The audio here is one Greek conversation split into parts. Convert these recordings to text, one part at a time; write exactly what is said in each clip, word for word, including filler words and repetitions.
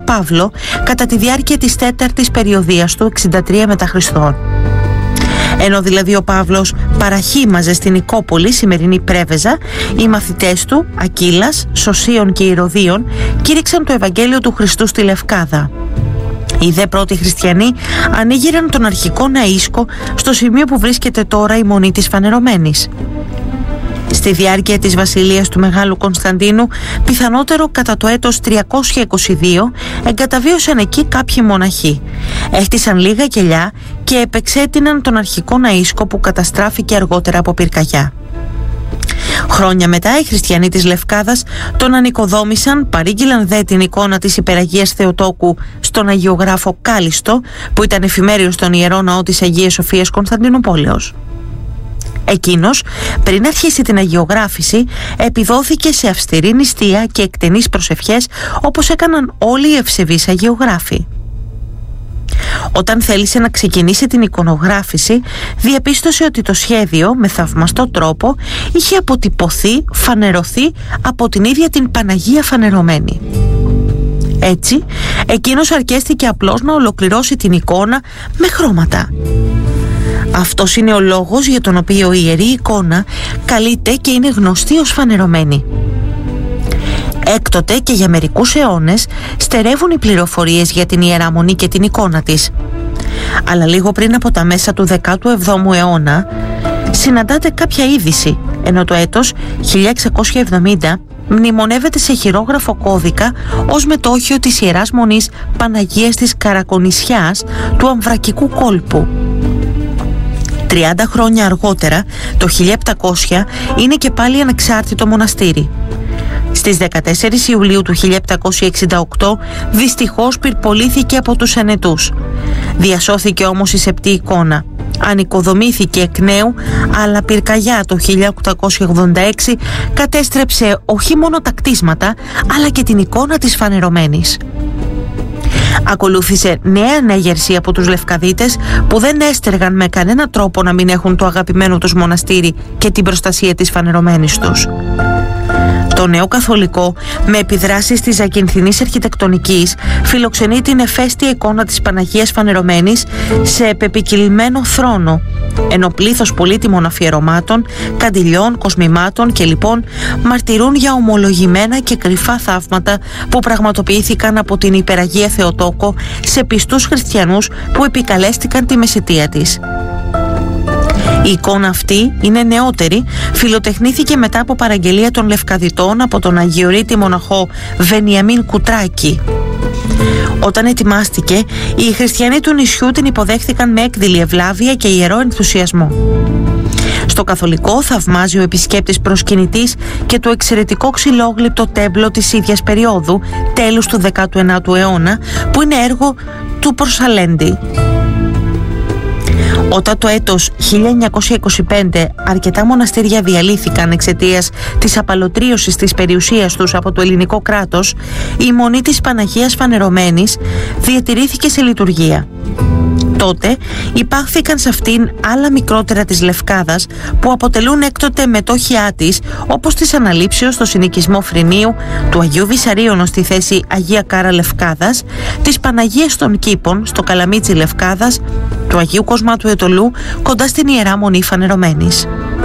Παύλο κατά τη διάρκεια της τέταρτης περιοδίας του εξήντα τρία μετά Χριστόν. Ενώ δηλαδή ο Παύλος παραχήμαζε στην Νικόπολη, σημερινή Πρέβεζα, οι μαθητές του, Ακύλας, Σωσίων και Ηρωδίων, κήρυξαν το Ευαγγέλιο του Χριστού στη Λευκάδα. Οι δε πρώτοι χριστιανοί ανοίγηραν τον αρχικό ναΐσκο στο σημείο που βρίσκεται τώρα η Μονή της Φανερωμένης. Στη διάρκεια της βασιλείας του Μεγάλου Κωνσταντίνου, πιθανότερο κατά το έτος τριακόσια είκοσι δύο, εγκαταβίωσαν εκεί κάποιοι μοναχοί. Έχτισαν λίγα κελιά και επεξέτειναν τον αρχικό ναΐσκο που καταστράφηκε αργότερα από πυρκαγιά. Χρόνια μετά οι χριστιανοί της Λευκάδας τον ανοικοδόμησαν, παρήγγειλαν δε την εικόνα της Υπεραγίας Θεοτόκου στον Αγιογράφο Κάλιστο, που ήταν εφημέριος στον Ιερό Ναό της Αγίας Σοφίας Κωνσταντινούπολεως. Εκείνος, πριν αρχίσει την αγιογράφηση, επιδόθηκε σε αυστηρή νηστεία και εκτενείς προσευχές, όπως έκαναν όλοι οι ευσεβείς αγιογράφοι. Όταν θέλησε να ξεκινήσει την εικονογράφηση, διαπίστωσε ότι το σχέδιο με θαυμαστό τρόπο είχε αποτυπωθεί, φανερωθεί από την ίδια την Παναγία Φανερωμένη. Έτσι, εκείνος αρκέστηκε απλώς να ολοκληρώσει την εικόνα με χρώματα. Αυτός είναι ο λόγος για τον οποίο η Ιερή Εικόνα καλείται και είναι γνωστή ως φανερωμένη. Έκτοτε και για μερικούς αιώνες στερεύουν οι πληροφορίες για την Ιερά Μονή και την εικόνα της. Αλλά λίγο πριν από τα μέσα του δέκατου εβδόμου αιώνα συναντάται κάποια είδηση, ενώ το έτος χίλια εξακόσια εβδομήντα μνημονεύεται σε χειρόγραφο κώδικα ως μετόχιο της Ιεράς Μονής Παναγίας της Καρακονησιάς του Αμβρακικού κόλπου. τριάντα χρόνια αργότερα, το χίλια επτακόσια, είναι και πάλι ανεξάρτητο μοναστήρι. Στις δεκατέσσερις Ιουλίου του χίλια επτακόσια εξήντα οκτώ δυστυχώς πυρπολήθηκε από τους ενετούς. Διασώθηκε όμως η σεπτή εικόνα. Ανοικοδομήθηκε εκ νέου, αλλά πυρκαγιά το χίλια οκτακόσια ογδόντα έξι κατέστρεψε όχι μόνο τα κτίσματα, αλλά και την εικόνα της φανερωμένης. Ακολούθησε νέα ανέγερση από τους Λευκαδίτες, που δεν έστεργαν με κανένα τρόπο να μην έχουν το αγαπημένο τους μοναστήρι και την προστασία της φανερωμένης τους. Το νέο καθολικό, με επιδράσεις της ζακυνθινής αρχιτεκτονικής, φιλοξενεί την εφαίστεια εικόνα της Παναγίας Φανερωμένης σε επεπικυλμένο θρόνο, ενώ πλήθος πολύτιμων αφιερωμάτων, καντιλιών, κοσμημάτων και λοιπόν μαρτυρούν για ομολογημένα και κρυφά θαύματα που πραγματοποιήθηκαν από την Υπεραγία Θεοτόκο σε πιστούς χριστιανούς που επικαλέστηκαν τη μεσητεία της. Η εικόνα αυτή είναι νεότερη, φιλοτεχνήθηκε μετά από παραγγελία των Λευκαδιτών από τον Αγιορείτη μοναχό Βενιαμίν Κουτράκη. Όταν ετοιμάστηκε, οι χριστιανοί του νησιού την υποδέχθηκαν με έκδηλη ευλάβεια και ιερό ενθουσιασμό. Στο καθολικό θαυμάζει ο επισκέπτης προσκυνητής και το εξαιρετικό ξυλόγλυπτο τέμπλο της ίδιας περίοδου, τέλους του δέκατου ένατου αιώνα, που είναι έργο του Προσαλέντη. Όταν το έτος χίλια εννιακόσια είκοσι πέντε αρκετά μοναστήρια διαλύθηκαν εξαιτίας της απαλωτρίωσης της περιουσίας τους από το ελληνικό κράτος, η Μονή της Παναγίας Φανερωμένης διατηρήθηκε σε λειτουργία. Τότε υπάχθηκαν σε αυτήν άλλα μικρότερα της Λευκάδας, που αποτελούν έκτοτε μετόχιά της, όπως της Αναλήψεως στο συνοικισμό Φρυνίου, του Αγίου Βυσαρίωνος στη θέση Αγία Κάρα Λευκάδας, της Παναγίας των Κήπων στο Καλαμίτσι Λευκάδας, του Αγίου Κοσμάτου Ετωλού κοντά στην Ιερά Μονή Φανερωμένης.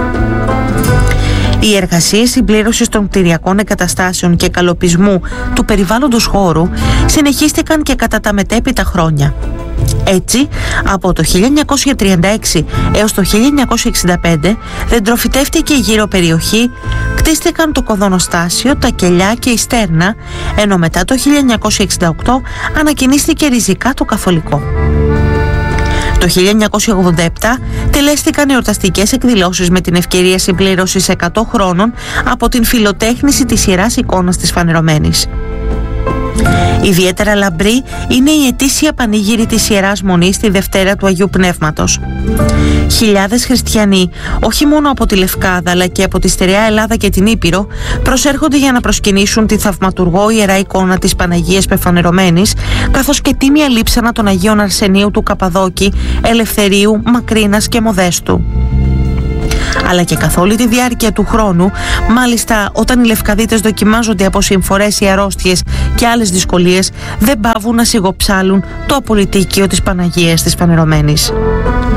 Οι εργασίες συμπλήρωσης των κτηριακών εγκαταστάσεων και καλοπισμού του περιβάλλοντος χώρου συνεχίστηκαν και κατά τα μετέπειτα χρόνια. Έτσι, από το χίλια εννιακόσια τριάντα έξι έως το χίλια εννιακόσια εξήντα πέντε δεντροφυτεύτηκε η γύρω περιοχή, κτίστηκαν το κοδωνοστάσιο, τα κελιά και η στέρνα, ενώ μετά το χίλια εννιακόσια εξήντα οκτώ ανακοινίστηκε ριζικά το καθολικό. Το χίλια εννιακόσια ογδόντα επτά τελέστηκαν εορταστικές εκδηλώσεις με την ευκαιρία συμπλήρωσης εκατό χρόνων από την φιλοτέχνηση της Ιεράς Εικόνας της Φανερωμένης. Ιδιαίτερα λαμπρή είναι η ετήσια πανήγυρη της Ιεράς Μονής τη Δευτέρα του Αγίου Πνεύματος. Χιλιάδες χριστιανοί, όχι μόνο από τη Λευκάδα αλλά και από τη στερεά Ελλάδα και την Ήπειρο, προσέρχονται για να προσκυνήσουν τη θαυματουργό Ιερά Εικόνα της Παναγίας Πεφανερωμένης, καθώς και τίμια λείψανα των Αγίων Αρσενίου του Καπαδόκη, Ελευθερίου, Μακρίνας και Μοδέστου. αλλά και καθ' όλη τη διάρκεια του χρόνου. Μάλιστα, όταν οι Λευκαδίτες δοκιμάζονται από συμφορές ή αρρώστιες και άλλες δυσκολίες, δεν παύουν να σιγοψάλουν το απολυτίκιο της Παναγίας της Φανερωμένης.